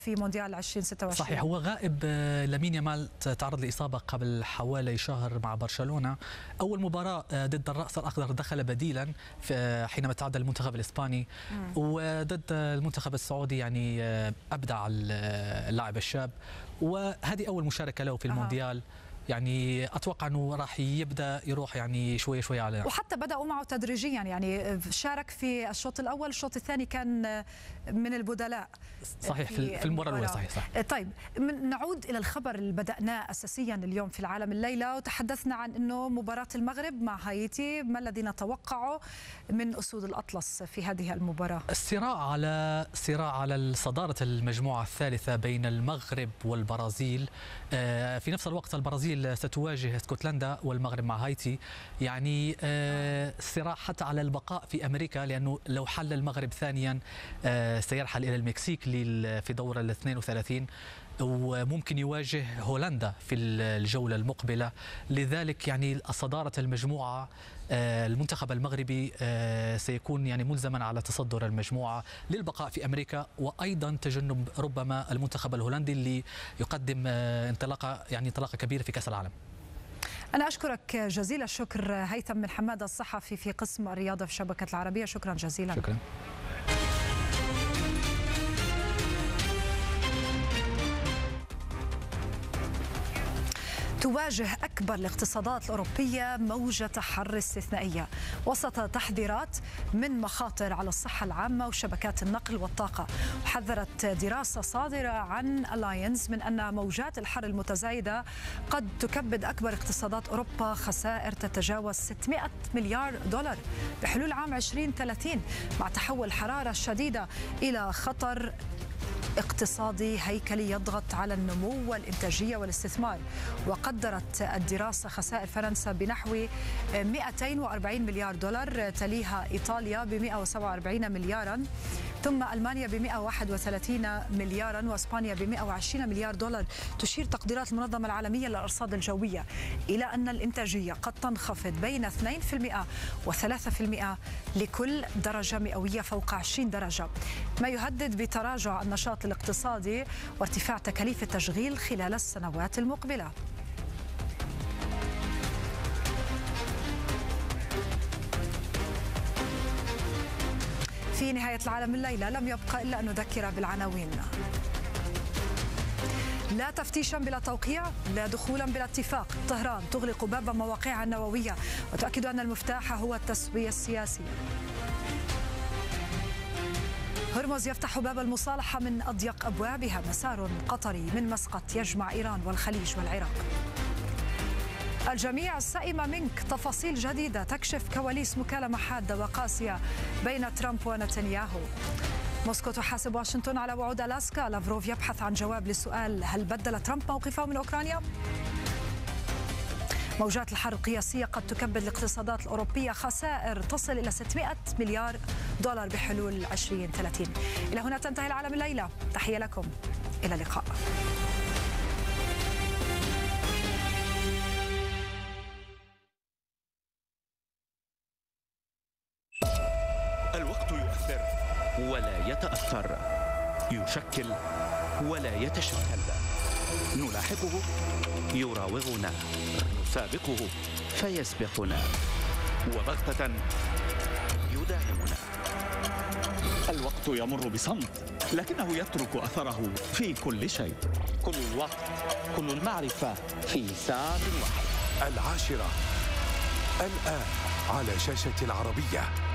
في مونديال 2026. صحيح، هو غائب. لامين يامال تعرض لإصابة قبل حوالي شهر مع برشلونة. أول مباراة ضد الرأس الأخضر دخل بديلا حينما تعادل المنتخب الإسباني، وضد المنتخب السعودي يعني أبدع اللاعب الشاب، وهذه أول مشاركة له في المونديال. يعني اتوقع انه راح يبدا يروح يعني شوي شوي على، وحتى بداوا معه تدريجيا، يعني شارك في الشوط الاول، الشوط الثاني كان من البدلاء. صحيح، في المباراه الاولى. صحيح. طيب، نعود الى الخبر اللي بداناه اساسيا اليوم في العالم الليله، وتحدثنا عن انه مباراه المغرب مع هايتي، ما الذي نتوقعه من اسود الاطلس في هذه المباراه؟ صراع على صداره المجموعه الثالثه بين المغرب والبرازيل. في نفس الوقت البرازيل ستواجه اسكتلندا والمغرب مع هايتي، يعني صراع حتى على البقاء في امريكا، لانه لو حل المغرب ثانيا سيرحل الى المكسيك في دور ال 32، وممكن يواجه هولندا في الجولة المقبلة. لذلك يعني صدارة المجموعة المنتخب المغربي سيكون يعني ملزما على تصدر المجموعة للبقاء في أمريكا، وأيضا تجنب ربما المنتخب الهولندي اللي يقدم انطلاقة كبيرة في كأس العالم. أنا أشكرك جزيل الشكر هيثم بن حماد، الصحفي في قسم الرياضة في شبكة العربية. شكرا جزيلا. شكرا. تواجه أكبر الاقتصادات الأوروبية موجة حر استثنائية وسط تحذيرات من مخاطر على الصحة العامة وشبكات النقل والطاقة. وحذرت دراسة صادرة عن ألاينز من أن موجات الحر المتزايدة قد تكبد أكبر اقتصادات أوروبا خسائر تتجاوز 600 مليار دولار بحلول عام 2030، مع تحول الحرارة الشديدة إلى خطر اقتصادي هيكلي يضغط على النمو والإنتاجية والاستثمار. وقدرت الدراسة خسائر فرنسا بنحو 240 مليار دولار، تليها إيطاليا ب 147 مليارا، ثم ألمانيا ب 131 مليارا، وإسبانيا ب 120 مليار دولار. تشير تقديرات المنظمة العالمية للأرصاد الجوية إلى أن الإنتاجية قد تنخفض بين 2% و3% لكل درجة مئوية فوق 20 درجة، ما يهدد بتراجع النشاط الاقتصادي وارتفاع تكاليف التشغيل خلال السنوات المقبلة. في نهاية العالم الليلة لم يبقى إلا أن نذكر بالعناوين. لا تفتيشا بلا توقيع، لا دخولا بلا اتفاق. طهران تغلق باب مواقعها النووية وتؤكد أن المفتاح هو التسوية السياسية. هرمز يفتح باب المصالحة من أضيق أبوابها. مسار قطري من مسقط يجمع إيران والخليج والعراق. الجميع سئم منك، تفاصيل جديدة تكشف كواليس مكالمة حادة وقاسية بين ترامب ونتنياهو. موسكو تحاسب واشنطن على وعود ألاسكا. لافروف يبحث عن جواب للسؤال: هل بدل ترامب موقفه من أوكرانيا؟ موجات الحر القياسية قد تكبد الاقتصادات الأوروبية خسائر تصل إلى 600 مليار دولار بحلول 2030. إلى هنا تنتهي العالم الليلة. تحية لكم، إلى اللقاء. الوقت يؤثر ولا يتأثر، يشكل ولا يتشكل، نلاحقه يراوغنا، نسابقه فيسبقنا، وبغتة يداهمنا. الوقت يمر بصمت، لكنه يترك أثره في كل شيء. كل الوقت، كل المعرفة في ساعة واحدة. 10:00 الآن على شاشة العربية.